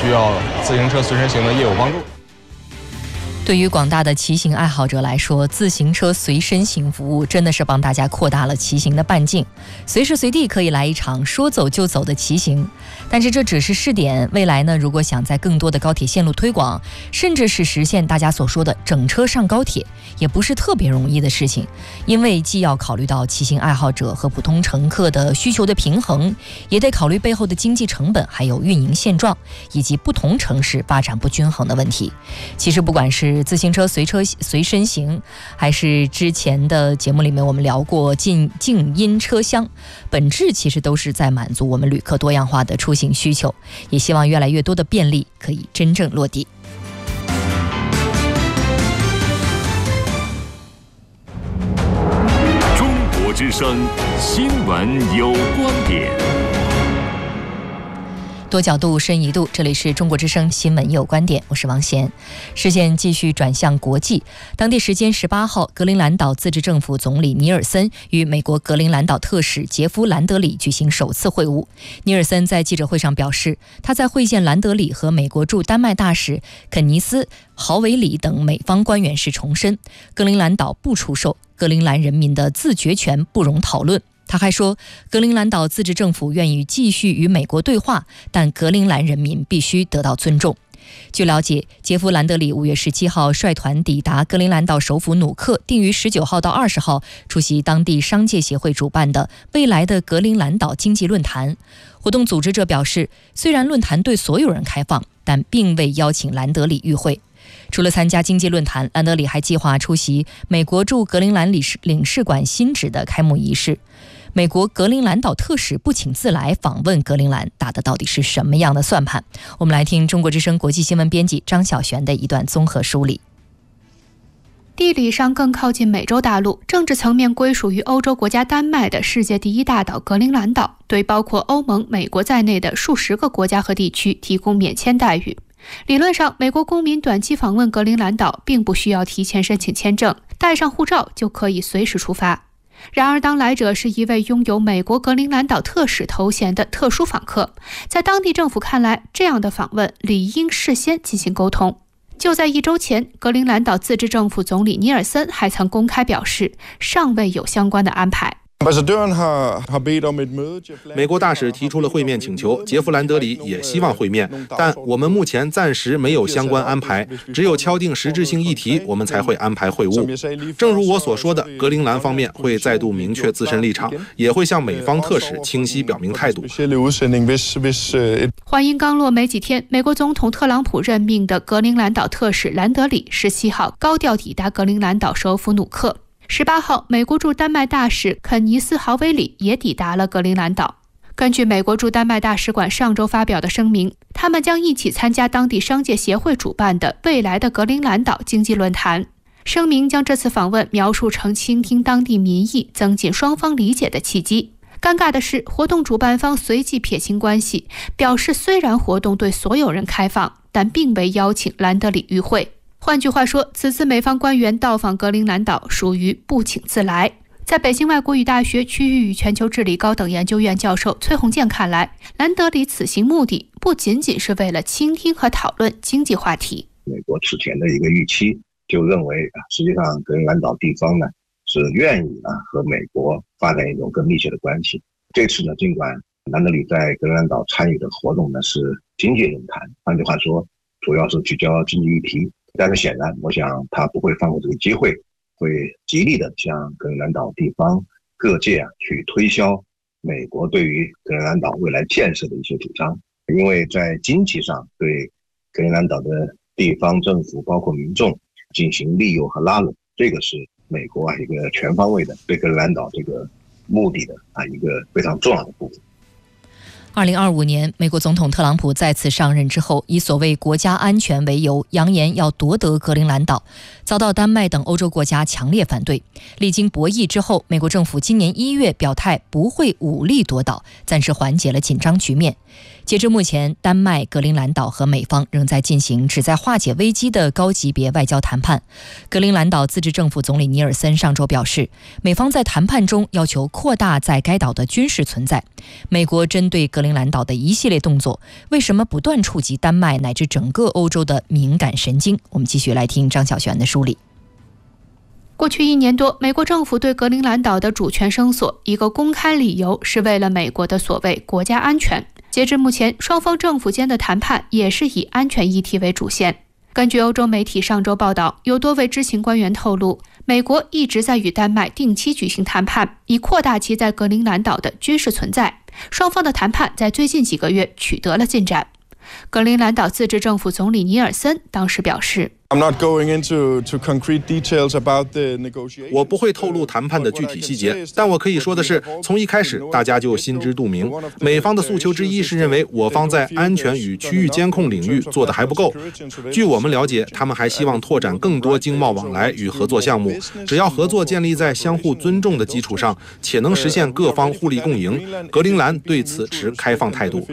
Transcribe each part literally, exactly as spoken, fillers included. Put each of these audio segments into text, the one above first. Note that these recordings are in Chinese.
需要自行车随身行的业务帮助。 对于广大的骑行爱好者来说，自行车随身行服务真的是帮大家扩大了骑行的半径，随时随地可以来一场说走就走的骑行。但是这只是试点，未来呢，如果想在更多的高铁线路推广，甚至是实现大家所说的整车上高铁，也不是特别容易的事情，因为既要考虑到骑行爱好者和普通乘客的需求的平衡，也得考虑背后的经济成本，还有运营现状，以及不同城市发展不均衡的问题。其实不管是自行车随车随身行，还是之前的节目里面我们聊过静静音车厢，本质其实都是在满足我们旅客多样化的出行需求，也希望越来越多的便利可以真正落地。 中国之声新闻有观点。 多角度深一度，这里是中国之声新闻有观点，我是王贤。视线继续转向国际，当地时间十八号，格陵兰岛自治政府总理尼尔森与美国格陵兰岛特使杰夫兰德里举行首次会晤。尼尔森在记者会上表示，他在会见兰德里和美国驻丹麦大使肯尼斯·豪维里等美方官员时重申，格陵兰岛不出售，格陵兰人民的自决权不容讨论。他还说，格陵兰岛自治政府愿意继续与美国对话，但格陵兰人民必须得到尊重。据了解，杰夫兰德里五月十七号率团抵达格陵兰岛首府努克，定于十九号到二十号出席当地商界协会主办的未来的格陵兰岛经济论坛。活动组织者表示，虽然论坛对所有人开放，但并未邀请兰德里与会。除了参加经济论坛，兰德里还计划出席美国驻格陵兰领事领事馆新址的开幕仪式。美国格陵兰岛特使不请自来访问格陵兰，打的到底是什么样的算盘？我们来听中国之声国际新闻编辑张晓璇的一段综合梳理。 地理上更靠近美洲大陆，政治层面归属于欧洲国家丹麦的世界第一大岛格陵兰岛，对包括欧盟、美国在内的数十个国家和地区提供免签待遇。理论上，美国公民短期访问格陵兰岛并不需要提前申请签证，带上护照就可以随时出发。然而，当来者是一位拥有美国格陵兰岛特使头衔的特殊访客，在当地政府看来，这样的访问理应事先进行沟通。就在一周前，格陵兰岛自治政府总理尼尔森还曾公开表示，尚未有相关的安排。 美国大使提出了会面请求，杰夫兰德里也希望会面，但我们目前暂时没有相关安排，只有敲定实质性议题，我们才会安排会晤。正如我所说的，格陵兰方面会再度明确自身立场，也会向美方特使清晰表明态度。 话音刚落没几天，美国总统特朗普任命的格陵兰岛特使兰德里十七号高调抵达格陵兰岛首府努克。十八号，美国驻丹麦大使肯尼斯·豪维里也抵达了格陵兰岛。根据美国驻丹麦大使馆上周发表的声明，他们将一起参加当地商界协会主办的未来的格陵兰岛经济论坛。声明将这次访问描述成倾听当地民意、增进双方理解的契机。尴尬的是，活动主办方随即撇清关系，表示虽然活动对所有人开放，但并未邀请兰德里与会。换句话说，此次美方官员到访格陵兰岛属于不请自来。在北京外国语大学区域与全球治理高等研究院教授崔洪建看来，兰德里此行目的不仅仅是为了倾听和讨论经济话题。 美国此前的一个预期就认为，实际上格陵兰岛地方呢是愿意啊和美国发展一种更密切的关系。这次呢，尽管兰德里在格陵兰岛参与的活动呢是经济论坛，换句话说，主要是聚焦经济议题。但是显然，我想他不会放过这个机会，会极力的向格陵兰岛地方各界啊去推销美国对于格陵兰岛未来建设的一些主张。因为在经济上对格陵兰岛的地方政府包括民众进行利诱和拉拢，这个是美国啊一个全方位的对格陵兰岛这个目的的啊一个非常重要的部分。 二零二五年，美国总统特朗普再次上任之后，以所谓国家安全为由，扬言要夺得格陵兰岛，遭到丹麦等欧洲国家强烈反对。历经博弈之后，美国政府今年一月表态不会武力夺岛，暂时缓解了紧张局面。截至目前，丹麦、格陵兰岛和美方仍在进行旨在化解危机的高级别外交谈判。格陵兰岛自治政府总理尼尔森上周表示，美方在谈判中要求扩大在该岛的军事存在。美国针对格格陵兰岛的一系列动作，为什么不断触及丹麦乃至整个欧洲的敏感神经？我们继续来听张小璇的梳理。 过去一年多，美国政府对格陵兰岛的主权声索，一个公开理由是为了美国的所谓国家安全。截至目前，双方政府间的谈判也是以安全议题为主线。根据欧洲媒体上周报道，有多位知情官员透露，美国一直在与丹麦定期举行谈判，以扩大其在格陵兰岛的军事存在。双方的谈判在最近几个月取得了进展。格陵兰岛自治政府总理尼尔森当时表示， 我不会透露谈判的具体细节，但我可以说的是，从一开始大家就心知肚明，美方的诉求之一是认为我方在安全与区域监控领域做得还不够。据我们了解，他们还希望拓展更多经贸往来与合作项目，只要合作建立在相互尊重的基础上，且能实现各方互利共赢，格陵兰对此持开放态度。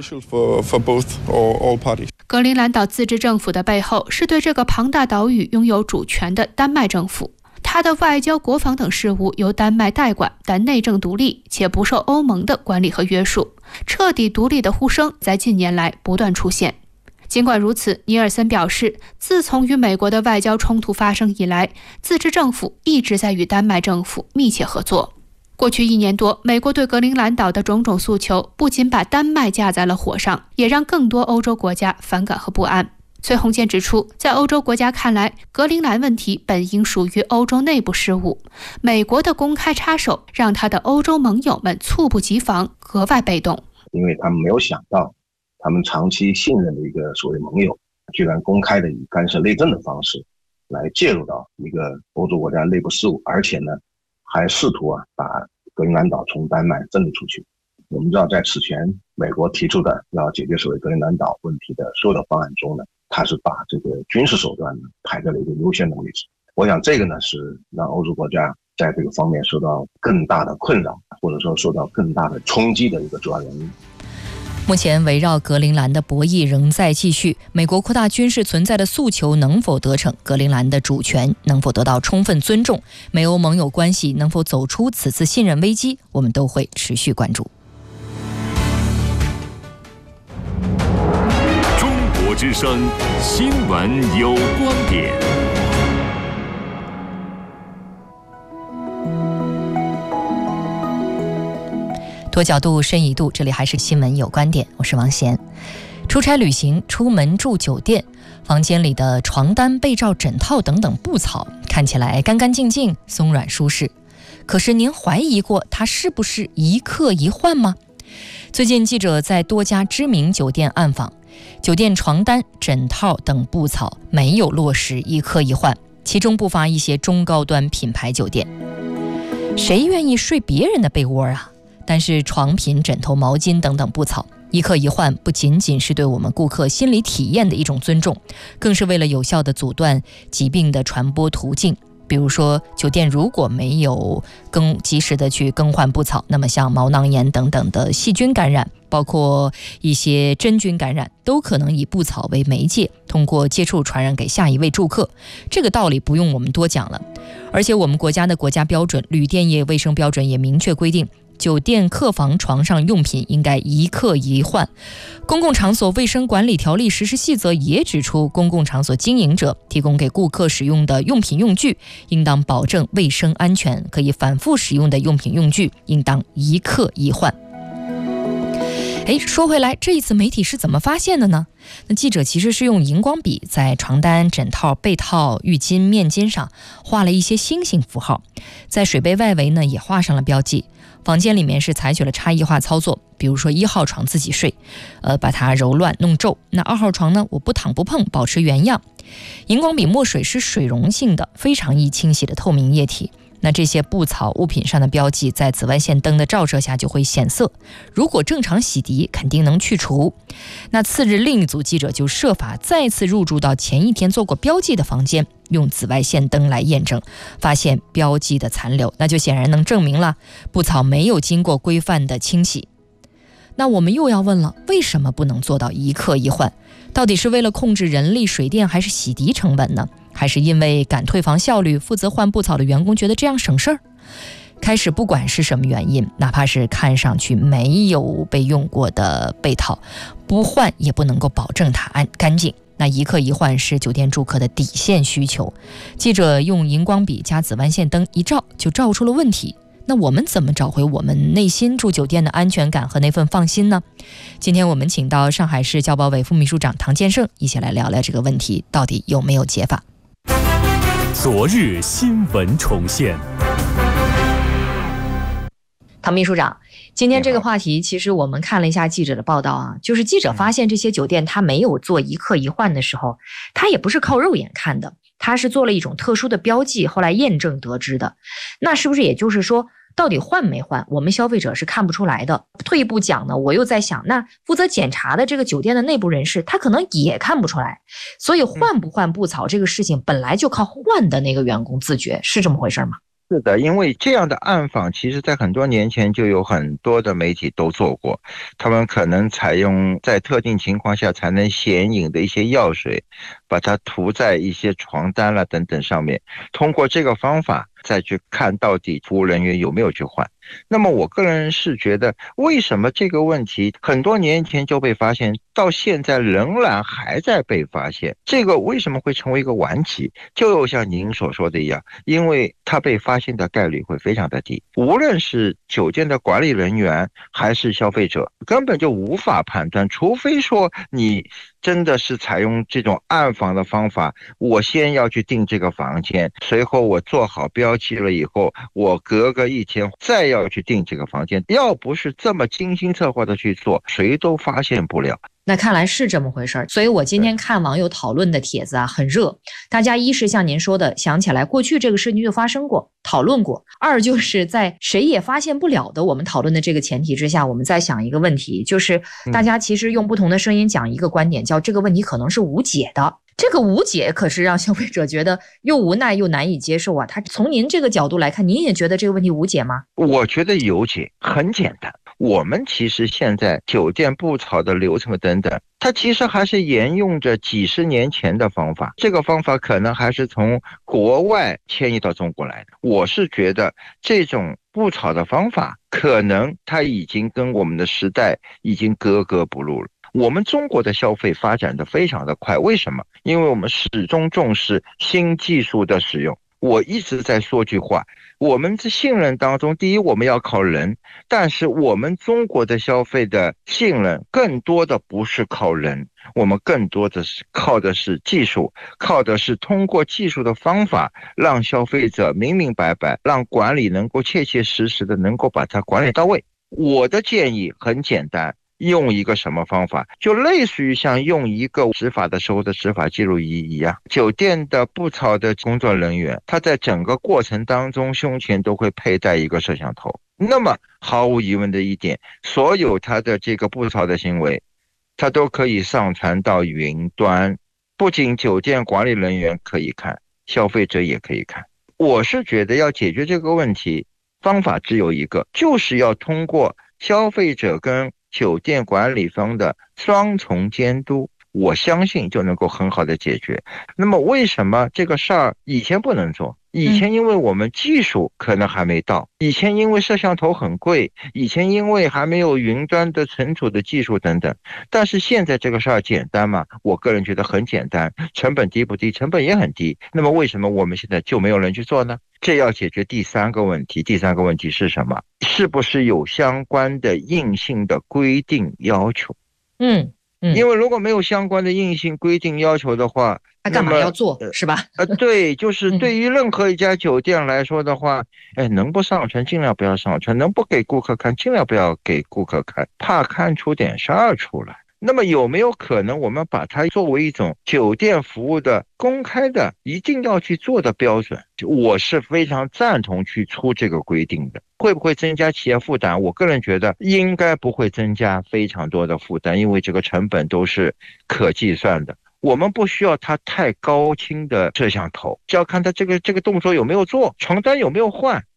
格陵兰岛自治政府的背后是对这个庞大岛屿拥有主权的丹麦政府，它的外交、国防等事务由丹麦代管，但内政独立且不受欧盟的管理和约束。彻底独立的呼声在近年来不断出现。尽管如此，尼尔森表示，自从与美国的外交冲突发生以来，自治政府一直在与丹麦政府密切合作。过去一年多，美国对格陵兰岛的种种诉求不仅把丹麦架在了火上，也让更多欧洲国家反感和不安。崔洪建指出，在欧洲国家看来，格陵兰问题本应属于欧洲内部事务，美国的公开插手让他的欧洲盟友们猝不及防，格外被动。 因为他们没有想到，他们长期信任的一个所谓盟友，居然公开的以干涉内政的方式来介入到一个欧洲国家内部事务，而且呢，还试图啊把格陵兰岛从丹麦分离出去。我们知道，在此前美国提出的要解决所谓格陵兰岛问题的所有的方案中呢，它是把这个军事手段呢排在了一个优先的位置。我想这个呢是让欧洲国家在这个方面受到更大的困扰，或者说受到更大的冲击的一个主要原因。 目前围绕格陵兰的博弈仍在继续，美国扩大军事存在的诉求能否得逞，格陵兰的主权能否得到充分尊重，美欧盟友关系能否走出此次信任危机，我们都会持续关注。 中国之声新闻有观点。 多角度深一度，这里还是新闻有观点，我是王贤。出差旅行，出门住酒店，房间里的床单、被罩、枕套等等布草看起来干干净净、松软舒适，可是您怀疑过它是不是一客一换吗？最近记者在多家知名酒店暗访，酒店床单、枕套等布草没有落实一客一换，其中不乏一些中高端品牌酒店。谁愿意睡别人的被窝啊？但是床品、枕头、毛巾等等布草一客一换，不仅仅是对我们顾客心理体验的一种尊重，更是为了有效地阻断疾病的传播途径。比如说，酒店如果没有更及时的去更换布草，那么像毛囊炎等等的细菌感染，包括一些真菌感染，都可能以布草为媒介，通过接触传染给下一位住客。这个道理不用我们多讲了。而且我们国家的国家标准《旅店业卫生标准》也明确规定，酒店客房床上用品应该一客一换。公共场所卫生管理条例实施细则也指出，公共场所经营者提供给顾客使用的用品用具应当保证卫生安全，可以反复使用的用品用具应当一客一换。哎，说回来，这一次媒体是怎么发现的呢？那记者其实是用荧光笔在床单、枕套、被套、浴巾、面巾上画了一些星星符号，在水杯外围呢也画上了标记。房间里面是采取了差异化操作，比如说一号床自己睡，呃，把它揉乱弄皱。那二号床呢，我不躺不碰，保持原样。荧光笔墨水是水溶性的，非常易清洗的透明液体。那这些布草物品上的标记在紫外线灯的照射下就会显色，如果正常洗涤肯定能去除。那次日另一组记者就设法再次入住到前一天做过标记的房间，用紫外线灯来验证，发现标记的残留，那就显然能证明了布草没有经过规范的清洗。那我们又要问了，为什么不能做到一客一换？到底是为了控制人力、水电还是洗涤成本呢？还是因为赶退房效率，负责换布草的员工觉得这样省事儿？ 开始不管是什么原因，哪怕是看上去没有被用过的被套，不换也不能够保证它安干净。那一客一换是酒店住客的底线需求。记者用荧光笔加紫外线灯一照，就照出了问题。那我们怎么找回我们内心住酒店的安全感和那份放心呢？今天我们请到上海市教保委副秘书长唐建胜，一起来聊聊这个问题到底有没有解法。 昨日新闻重现。 唐秘书长，今天这个话题其实我们看了一下记者的报道啊，就是记者发现这些酒店它没有做一客一换的时候，它也不是靠肉眼看的，它是做了一种特殊的标记，后来验证得知的。那是不是也就是说到底换没换，我们消费者是看不出来的？退一步讲呢，我又在想，那负责检查的这个酒店的内部人士，他可能也看不出来。所以换不换布草这个事情本来就靠换的那个员工自觉，是这么回事吗？ 是的，因为这样的暗访其实在很多年前就有很多的媒体都做过，他们可能采用在特定情况下才能显影的一些药水，把它涂在一些床单啦等等上面，通过这个方法再去看到底服务人员有没有去换。那么我个人是觉得，为什么这个问题很多年前就被发现，到现在仍然还在被发现？这个为什么会成为一个顽疾？就有像您所说的一样，因为它被发现的概率会非常的低，无论是酒店的管理人员还是消费者，根本就无法判断，除非说你真的是采用这种暗访的方法，我先要去订这个房间，随后我做好标记了以后，我隔个一天再要去订这个房间，要不是这么精心策划的去做，谁都发现不了。 那看来是这么回事儿，所以我今天看网友讨论的帖子啊，很热。大家一是像您说的，想起来过去这个事情就发生过，讨论过；二就是在谁也发现不了的我们讨论的这个前提之下，我们在想一个问题，就是大家其实用不同的声音讲一个观点，叫这个问题可能是无解的。这个无解可是让消费者觉得又无奈又难以接受啊。他从您这个角度来看，您也觉得这个问题无解吗？ 我觉得有解，很简单。我们其实现在酒店布草的流程等等，它其实还是沿用着几十年前的方法，这个方法可能还是从国外迁移到中国来的。我是觉得这种布草的方法可能它已经跟我们的时代已经格格不入了。我们中国的消费发展的非常的快，为什么？因为我们始终重视新技术的使用。我一直在说句话，我们的信任当中，第一我们要靠人，但是我们中国的消费的信任更多的不是靠人，我们更多的是靠的是技术，靠的是通过技术的方法让消费者明明白白，让管理能够切切实实的能够把它管理到位。我的建议很简单，用一个什么方法，就类似于像用一个执法的时候的执法记录仪一样，酒店的布草的工作人员，他在整个过程当中胸前都会佩戴一个摄像头。那么毫无疑问的一点，所有他的这个布草的行为，他都可以上传到云端，不仅酒店管理人员可以看，消费者也可以看。我是觉得要解决这个问题，方法只有一个，就是要通过消费者跟酒店管理方的双重监督，我相信就能够很好的解决。那么为什么这个事儿以前不能做？以前因为我们技术可能还没到，以前因为摄像头很贵，以前因为还没有云端的存储的技术等等。但是现在这个事儿简单吗？我个人觉得很简单。成本低不低？成本也很低。那么为什么我们现在就没有人去做呢？这要解决第三个问题。第三个问题是什么？是不是有相关的硬性的规定要求？ 嗯嗯， 因为如果没有相关的硬性规定要求的话， 他干嘛要做，是吧？ 呃，对，就是对于任何一家酒店来说的话，哎，能不上传尽量不要上传，能不给顾客看尽量不要给顾客看，怕看出点事儿出来。那么有没有可能我们把它作为一种酒店服务的公开的一定要去做的标准？我是非常赞同去出这个规定的。会不会增加企业负担？我个人觉得应该不会增加非常多的负担，因为这个成本都是可计算的。我们不需要它太高清的摄像头，只要看它这个这个动作有没有做，床单有没有换，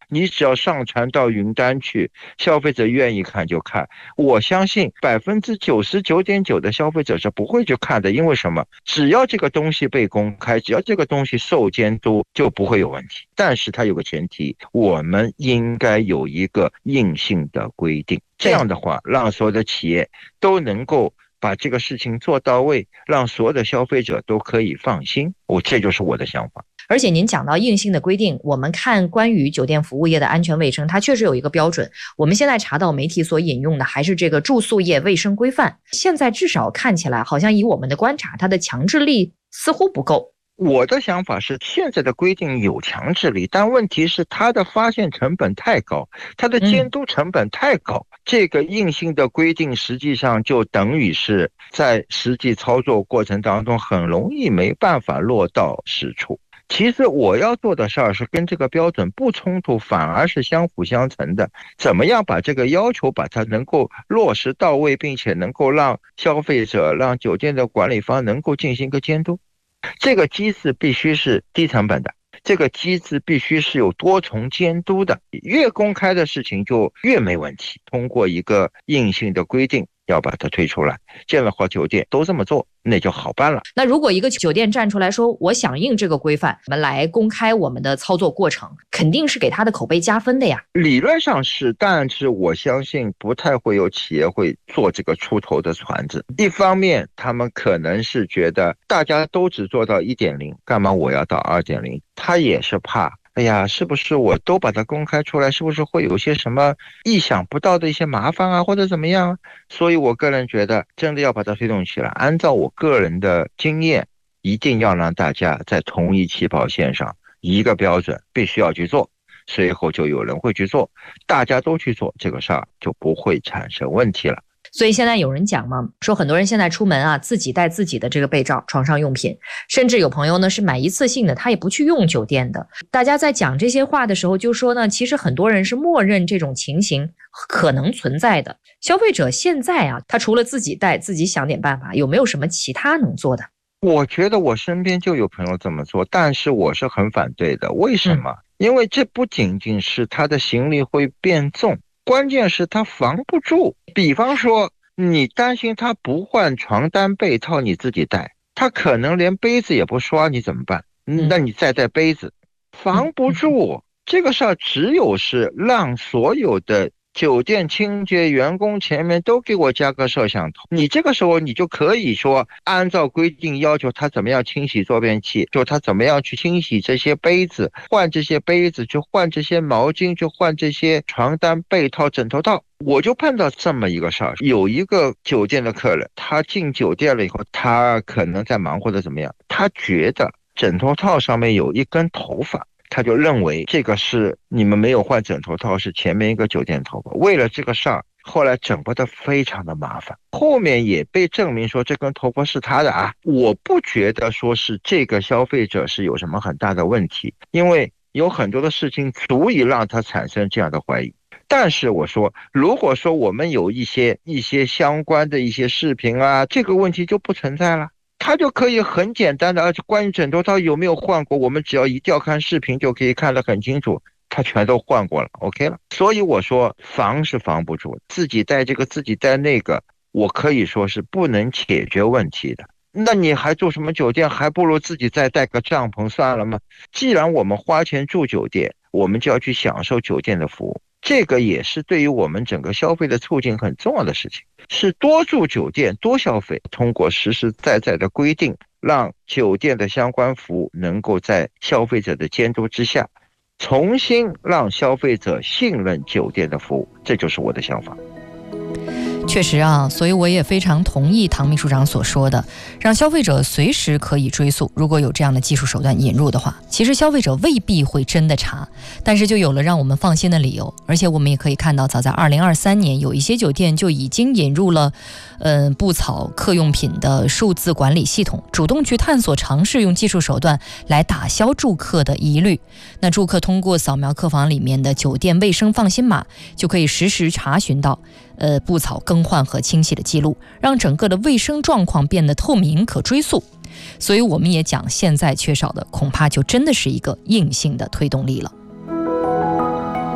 你只要上传到云端去，消费者愿意看就看。我相信百分之九十九点九的消费者是不会去看的，因为什么？只要这个东西被公开，只要这个东西受监督，就不会有问题。但是它有个前提，我们应该有一个硬性的规定，这样的话，让所有的企业都能够把这个事情做到位，让所有的消费者都可以放心。我这就是我的想法。 而且您讲到硬性的规定，我们看关于酒店服务业的安全卫生，它确实有一个标准。我们现在查到媒体所引用的还是这个住宿业卫生规范，现在至少看起来好像以我们的观察，它的强制力似乎不够。 我的想法是，现在的规定有强制力，但问题是它的发现成本太高，它的监督成本太高。嗯、这个硬性的规定实际上就等于是在实际操作过程当中很容易没办法落到实处。其实我要做的事儿是跟这个标准不冲突，反而是相辅相成的。怎么样把这个要求把它能够落实到位，并且能够让消费者、让酒店的管理方能够进行一个监督。这个机制必须是低成本的，这个机制必须是有多重监督的，越公开的事情就越没问题。通过一个硬性的规定要把它推出来，这样的话酒店都这么做，那就好办了。 那如果一个酒店站出来说我响应这个规范，我们来公开我们的操作过程，肯定是给他的口碑加分的呀。 理论上是，但是我相信不太会有企业会做这个出头的船子。一方面他们可能是觉得大家都只做到 一点零， 干嘛我要到 二点零， 他也是怕哎呀，是不是我都把它公开出来，是不是会有些什么意想不到的一些麻烦啊，或者怎么样啊？所以我个人觉得真的要把它推动起来，按照我个人的经验，一定要让大家在同一起跑线上，一个标准必须要去做，随后就有人会去做，大家都去做，这个事儿就不会产生问题了。 所以现在有人讲嘛，说很多人现在出门啊，自己带自己的这个被罩、床上用品，甚至有朋友呢是买一次性的，他也不去用酒店的。大家在讲这些话的时候就说呢，其实很多人是默认这种情形可能存在的。消费者现在啊，他除了自己带，自己想点办法，有没有什么其他能做的？ 我觉得我身边就有朋友这么做，但是我是很反对的。为什么？嗯、因为这不仅仅是他的行李会变重，关键是他防不住。比方说你担心他不换床单被套，你自己带，他可能连杯子也不刷，你怎么办？那你再带杯子，防不住。这个事儿只有是让所有的酒店清洁员工前面都给我加个摄像头，你这个时候你就可以说按照规定要求他怎么样清洗坐便器，就他怎么样去清洗这些杯子，换这些杯子，就换这些毛巾，就换这些床单被套枕头套。我就碰到这么一个事儿，有一个酒店的客人，他进酒店了以后，他可能在忙或者怎么样，他觉得枕头套上面有一根头发，他就认为这个是你们没有换枕头套，是前面一个酒店头发。为了这个事儿，后来整个的非常的麻烦，后面也被证明说这根头发是他的啊。我不觉得说是这个消费者是有什么很大的问题，因为有很多的事情足以让他产生这样的怀疑。但是我说，如果说我们有一些一些相关的一些视频啊，这个问题就不存在了。他就可以很简单的，而且关于枕头套有没有换过，我们只要一调看视频就可以看得很清楚，他全都换过了 OK 了。所以我说防是防不住，自己带这个自己带那个，我可以说是不能解决问题的。那你还住什么酒店，还不如自己再带个帐篷算了吗？既然我们花钱住酒店，我们就要去享受酒店的服务，这个也是对于我们整个消费的促进很重要的事情，是多住酒店多消费，通过实实在在的规定，让酒店的相关服务能够在消费者的监督之下，重新让消费者信任酒店的服务，这就是我的想法。 确实啊，所以我也非常同意唐秘书长所说的，让消费者随时可以追溯。如果有这样的技术手段引入的话，其实消费者未必会真的查，但是就有了让我们放心的理由。而且我们也可以看到，早在二零二三年，有一些酒店就已经引入了，呃，布草客用品的数字管理系统，主动去探索尝试用技术手段来打消住客的疑虑。那住客通过扫描客房里面的酒店卫生放心码，就可以实时查询到呃，布草更换和清洗的记录，让整个的卫生状况变得透明可追溯。所以我们也讲，现在缺少的恐怕就真的是一个硬性的推动力了。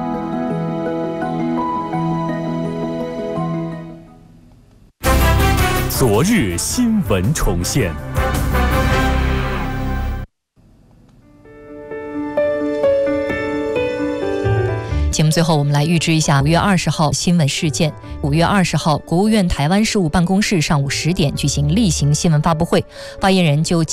昨日新闻重现。 节目最后，我们来预知一下五月二十号新闻事件。五月二十号，国务院台湾事务办公室上午十点举行例行新闻发布会，发言人就